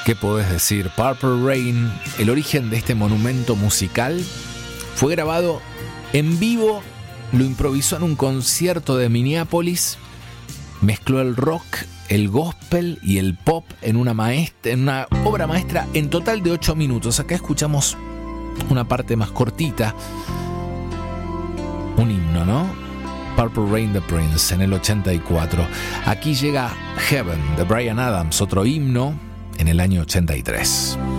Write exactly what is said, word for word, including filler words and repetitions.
¿Qué podés decir? Purple Rain, el origen de este monumento musical, fue grabado en vivo, lo improvisó en un concierto de Minneapolis, mezcló el rock, el gospel y el pop en una, maestra, en una obra maestra en total de ocho minutos. Acá escuchamos una parte más cortita, un himno, ¿no? Purple Rain de Prince en el ochenta y cuatro. Aquí llega Heaven de Bryan Adams, otro himno, en el año ochenta y tres.